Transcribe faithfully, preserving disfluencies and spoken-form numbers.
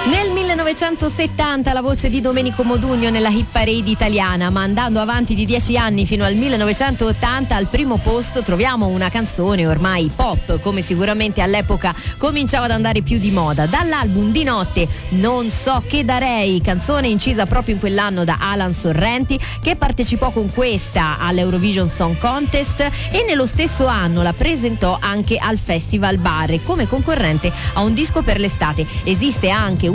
Nel millenovecentosettanta la voce di Domenico Modugno nella hit parade italiana, ma andando avanti di dieci anni fino al millenovecentottanta al primo posto troviamo una canzone ormai pop, come sicuramente all'epoca cominciava ad andare più di moda. Dall'album Di notte non so che darei, canzone incisa proprio in quell'anno da Alan Sorrenti, che partecipò con questa all'Eurovision Song Contest e nello stesso anno la presentò anche al Festival Bar come concorrente a un disco per l'estate. Esiste anche